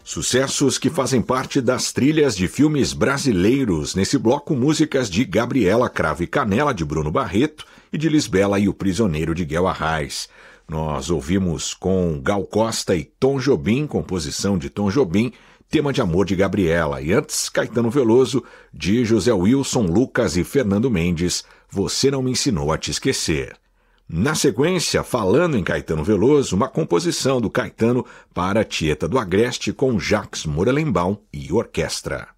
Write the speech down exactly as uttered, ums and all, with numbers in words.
Sucessos que fazem parte das trilhas de filmes brasileiros. Nesse bloco, músicas de Gabriela Cravo e Canela, de Bruno Barreto, e de Lisbela e o Prisioneiro, de Guel Arraes. Nós ouvimos com Gal Costa e Tom Jobim, composição de Tom Jobim, Tema de Amor, de Gabriela. E antes, Caetano Veloso, de José Wilson, Lucas e Fernando Mendes, Você Não Me Ensinou a Te Esquecer. Na sequência, falando em Caetano Veloso, uma composição do Caetano para Tieta do Agreste com Jacques Morelenbaum e orquestra.